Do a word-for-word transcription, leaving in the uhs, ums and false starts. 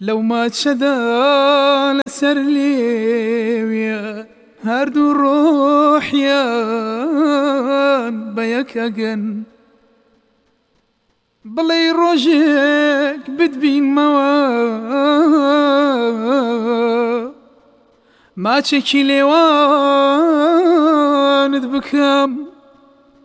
لو ما تشدا لسر ليويا هردو الروح يان بيك أجن بلي روجك بدبين موا ما تشكي ليوان بكام